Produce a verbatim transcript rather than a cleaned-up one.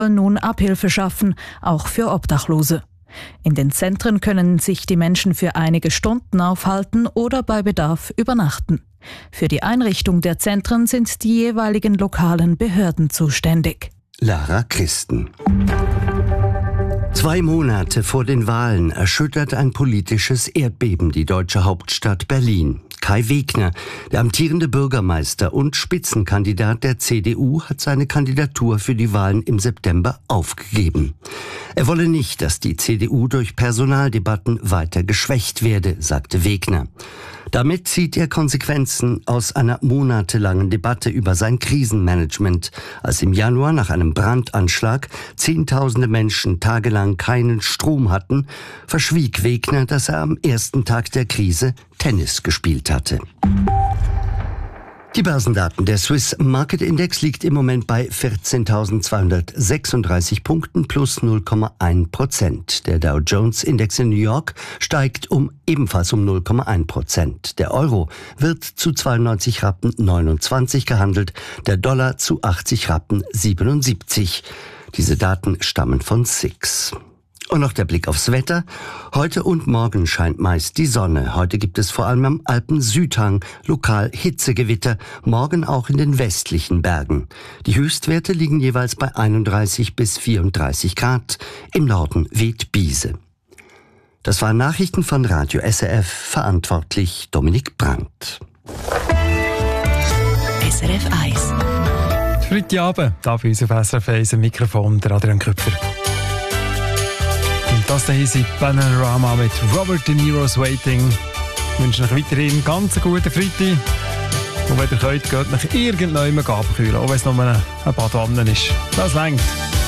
nun Abhilfe schaffen, auch für Obdachlose. In den Zentren können sich die Menschen für einige Stunden aufhalten oder bei Bedarf übernachten. Für die Einrichtung der Zentren sind die jeweiligen lokalen Behörden zuständig. Lara Christen. Zwei Monate vor den Wahlen erschüttert ein politisches Erdbeben die deutsche Hauptstadt Berlin. Kai Wegner, der amtierende Bürgermeister und Spitzenkandidat der C D U, hat seine Kandidatur für die Wahlen im September aufgegeben. Er wolle nicht, dass die C D U durch Personaldebatten weiter geschwächt werde, sagte Wegner. Damit zieht er Konsequenzen aus einer monatelangen Debatte über sein Krisenmanagement, als im Januar nach einem Brandanschlag Zehntausende Menschen tagelang keinen Strom hatten, verschwieg Wegner, dass er am ersten Tag der Krise Tennis gespielt hatte. Die Börsendaten. Der Swiss Market Index liegt im Moment bei vierzehntausendzweihundertsechsunddreißig Punkten plus null Komma eins Prozent. Der Dow Jones Index in New York steigt um ebenfalls um null Komma eins Prozent. Der Euro wird zu zweiundneunzig Rappen neunundzwanzig gehandelt, der Dollar zu achtzig Rappen siebenundsiebzig. Diese Daten stammen von S I X. Und noch der Blick aufs Wetter. Heute und morgen scheint meist die Sonne. Heute gibt es vor allem am Alpen-Südhang lokal Hitzegewitter, morgen auch in den westlichen Bergen. Die Höchstwerte liegen jeweils bei einunddreißig bis vierunddreißig Grad. Im Norden weht Biese. Das waren Nachrichten von Radio S R F, verantwortlich Dominik Brandt. S R F eins. Freitagabend, da bei uns auf S R F eins am Mikrofon der Adrian Köpfer. Und das hier ist Panorama mit Robert De Niro's Waiting. Ich wünsche euch weiterhin einen ganz guten Freitag. Und wenn ihr könnt, geht euch irgendjemand abkühlen, auch wenn es nur ein Badwanne ist. Das reicht.